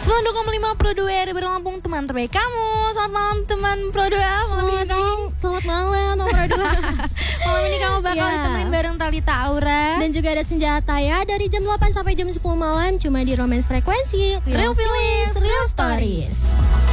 92,5 Pro 2 RRI Lampung, teman terbaik kamu. Selamat malam teman Pro 2. Selamat malam teman Pro 2. Malam ini kamu bakal ditemenin bareng Talita Aura. Dan juga ada Senjata ya, dari jam 8 sampai jam 10 malam. Cuma di Romance Frekuensi, Real Feelings, Real Stories.